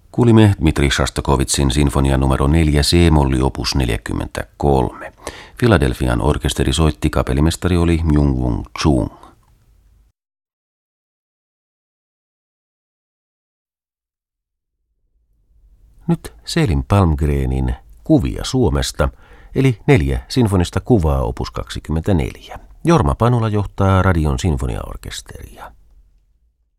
Kuulimme Dmitri Šostakovičin sinfonia numero 4 C-molli opus 43. Filadelfian orkesteri soitti, kapellimestari oli Myung-Whun Chung. Nyt Selim Palmgrenin Kuvia Suomesta, eli 4 sinfonista kuvaa opus 24. Jorma Panula johtaa Radion sinfoniaorkesteria.